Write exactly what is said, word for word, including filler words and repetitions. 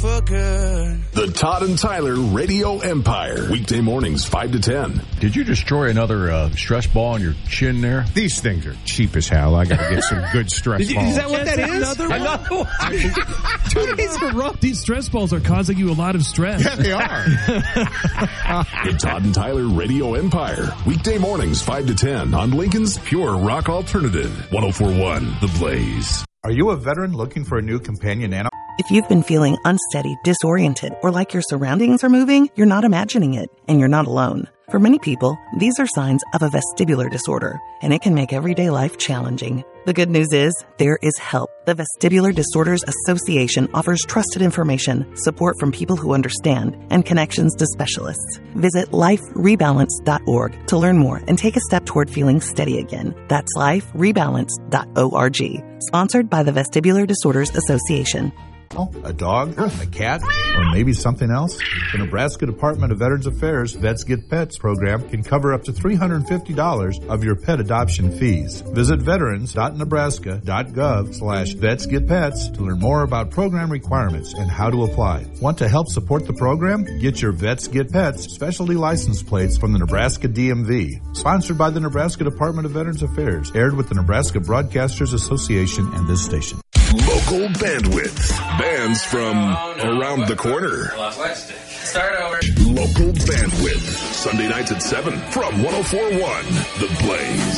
for good. The Todd and Tyler Radio Empire. Weekday mornings, five to ten. Did you destroy another uh, stress ball on your chin there? These things are cheap as hell. I got to get some good stress you, balls. Is that what that is? Another one? Another one. Two days in a row. These stress balls are causing you a lot of stress. Yeah, they are. The Todd and Tyler Radio Empire. Weekday mornings, five to ten on Lincoln's Pure Rock Alternative. one oh four point one The Blaze. Are you a veteran looking for a new companion animal? If you've been feeling unsteady, disoriented, or like your surroundings are moving, you're not imagining it, and you're not alone. For many people, these are signs of a vestibular disorder, and it can make everyday life challenging. The good news is, there is help. The Vestibular Disorders Association offers trusted information, support from people who understand, and connections to specialists. Visit life rebalance dot org to learn more and take a step toward feeling steady again. That's life rebalance dot org. Sponsored by the Vestibular Disorders Association. A dog, a cat, or maybe something else? The Nebraska Department of Veterans Affairs Vets Get Pets program can cover up to three hundred fifty dollars of your pet adoption fees. Visit veterans dot nebraska dot gov slash vets get pets to learn more about program requirements and how to apply. Want to help support the program? Get your Vets Get Pets specialty license plates from the Nebraska D M V. Sponsored by the Nebraska Department of Veterans Affairs. Aired with the Nebraska Broadcasters Association and this station. Local bandwidth. Bands from around the corner. Start over. Local bandwidth. Sunday nights at seven from one oh four point one The Blaze.